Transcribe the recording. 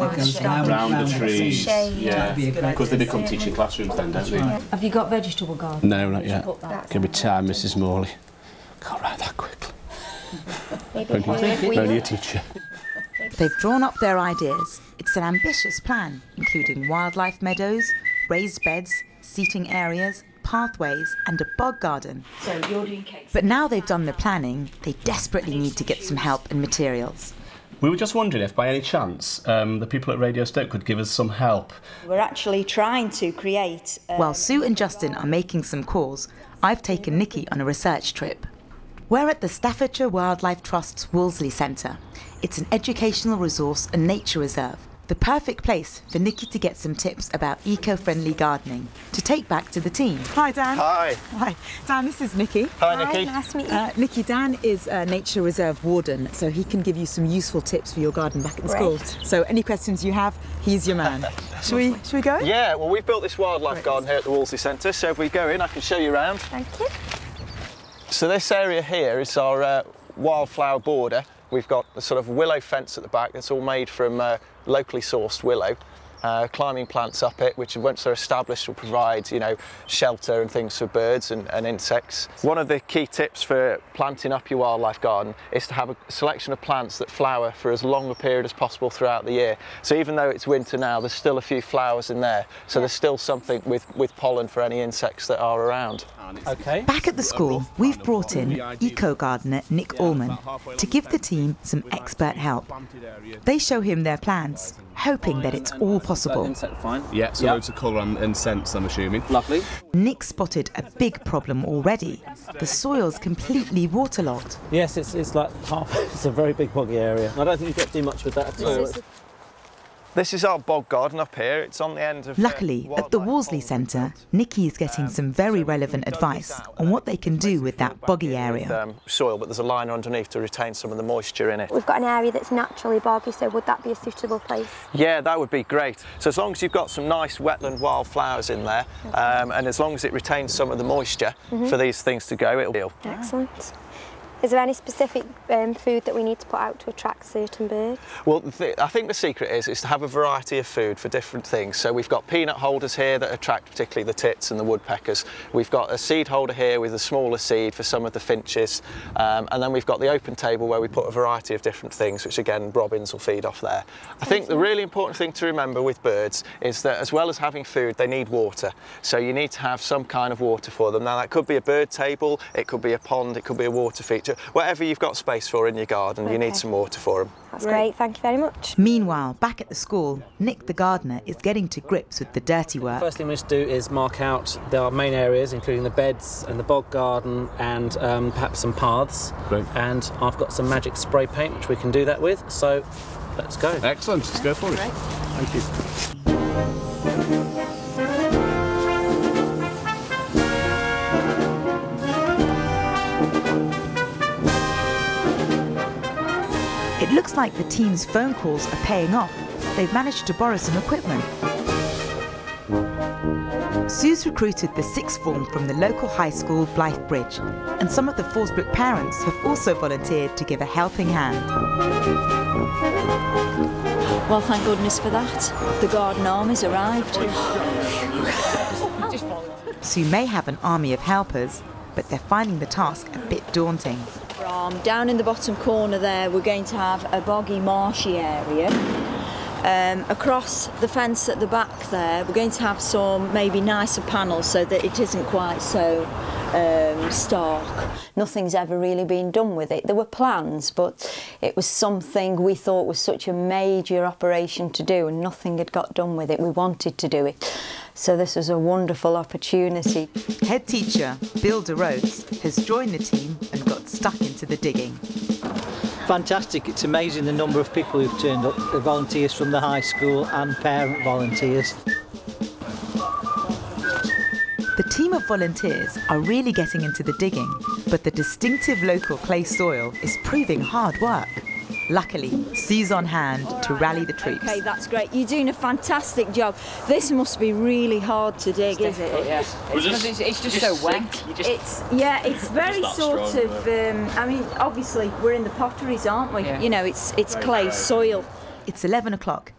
Round the trees. Yeah, because they become teaching classrooms then, don't they? Have you got vegetable garden? No, not yet. Can be time, Mrs. Morley. Can't write that quickly. Only a teacher. They've drawn up their ideas. It's an ambitious plan, including wildlife meadows, raised beds, seating areas, pathways and a bog garden. So you're doing cakes. But now they've done the planning, they desperately need to get some help and materials. We were just wondering if, by any chance, the people at Radio Stoke could give us some help. We're actually trying to create... While Sue and Justin are making some calls, I've taken Nikki on a research trip. We're at the Staffordshire Wildlife Trust's Wolseley Centre. It's an educational resource and nature reserve. The perfect place for Nikki to get some tips about eco-friendly gardening to take back to the team. Hi, Dan. Hi. Hi. Dan, this is Nikki. Hi, Nikki. Nice to meet you. Nikki, Dan is a nature reserve warden, so he can give you some useful tips for your garden back at the school. So any questions you have, he's your man. Shall we go? Yeah, well, we've built this wildlife garden here at the Wolseley Centre, so if we go in, I can show you around. Thank you. So this area here is our wildflower border. We've got a sort of willow fence at the back that's all made from locally sourced willow. Climbing plants up it, which once they're established will provide, you know, shelter and things for birds and insects. One of the key tips for planting up your wildlife garden is to have a selection of plants that flower for as long a period as possible throughout the year. So even though it's winter now, there's still a few flowers in there. So there's still something with pollen for any insects that are around. Okay. Back at the school, we've brought in eco-gardener Nick Allman to give the team some expert help. They show him their plans, hoping that it's all possible. Yeah, so loads of colour and scents, I'm assuming. Lovely. Nick spotted a big problem already. The soil's completely waterlogged. Yes, it's like half. It's a very big boggy area. I don't think you've got to do much with that at all. This is our bog garden up here. It's on the end of... Luckily, at the Wolseley Centre, Nikki is getting some very relevant advice on what they can do with that boggy area. Soil, but there's a liner underneath to retain some of the moisture in it. We've got an area that's naturally boggy, so would that be a suitable place? Yeah, that would be great. So as long as you've got some nice wetland wildflowers in there, and as long as it retains some of the moisture for these things to go, it'll deal. Excellent. Is there any specific food that we need to put out to attract certain birds? Well, I think the secret is to have a variety of food for different things. So we've got peanut holders here that attract particularly the tits and the woodpeckers. We've got a seed holder here with a smaller seed for some of the finches. And then we've got the open table where we put a variety of different things, which again, robins will feed off there. I think the really important thing to remember with birds is that as well as having food, they need water. So you need to have some kind of water for them. Now that could be a bird table, it could be a pond, it could be a water feature. Whatever you've got space for in your garden, you need some water for them. That's great, thank you very much. Meanwhile, back at the school, Nick the gardener is getting to grips with the dirty work. First thing we need to do is mark out our main areas, including the beds and the bog garden and perhaps some paths. Great. And I've got some magic spray paint which we can do that with, so let's go. Excellent, let's go for it. Great. Thank you. It looks like the team's phone calls are paying off. They've managed to borrow some equipment. Sue's recruited the sixth form from the local high school, Blythe Bridge, and some of the Forsbrook parents have also volunteered to give a helping hand. Well, thank goodness for that. The garden army's arrived. Sue may have an army of helpers, but they're finding the task a bit daunting. Down in the bottom corner there, we're going to have a boggy, marshy area. Across the fence at the back there, we're going to have some maybe nicer panels so that it isn't quite so stark. Nothing's ever really been done with it. There were plans, but it was something we thought was such a major operation to do, and nothing had got done with it. We wanted to do it. So this was a wonderful opportunity. Head teacher Bill DeRose has joined the team and got stuck into the digging. Fantastic, it's amazing the number of people who've turned up, the volunteers from the high school and parent volunteers. The team of volunteers are really getting into the digging, but the distinctive local clay soil is proving hard work. Luckily, Sue's on hand to rally the troops. Okay, that's great. You're doing a fantastic job. This must be really hard to dig, is it? Yes. It's just so wet. It's very sort of. I mean, obviously we're in the potteries, aren't we? Yeah. You know, it's clay soil. It's 11 o'clock